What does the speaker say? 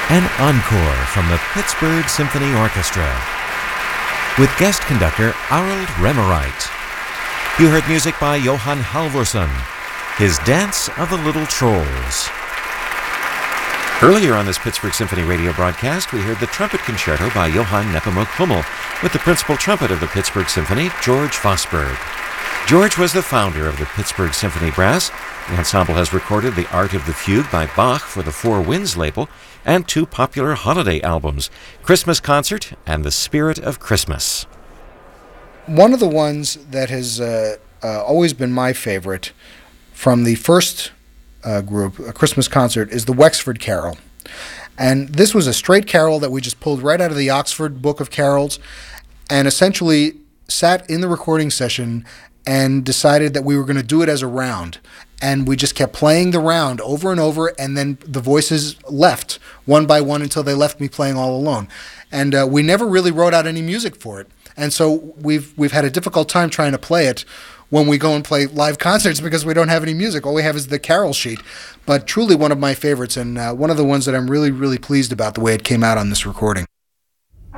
An encore from the Pittsburgh Symphony Orchestra with guest conductor Arald Remereit. You heard music by Johan Halvorson, his Dance of the Little Trolls. Earlier on this Pittsburgh Symphony radio broadcast, we heard the Trumpet Concerto by Johann Nepomuk Hummel with the principal trumpet of the Pittsburgh Symphony, George Vosburgh. George was the founder of the Pittsburgh Symphony Brass. The ensemble has recorded The Art of the Fugue by Bach for the Four Winds label and two popular holiday albums, Christmas Concert and The Spirit of Christmas. One of the ones that has always been my favorite from the first group, A Christmas Concert, is the Wexford Carol. And this was a straight carol that we just pulled right out of the Oxford Book of Carols and essentially sat in the recording session and decided that we were going to do it as a round. And we just kept playing the round over and over, and then the voices left one by one until they left me playing all alone. And we never really wrote out any music for it. And so we've had a difficult time trying to play it when we go and play live concerts because we don't have any music. All we have is the carol sheet. But truly one of my favorites, and one of the ones that I'm really, really pleased about the way it came out on this recording.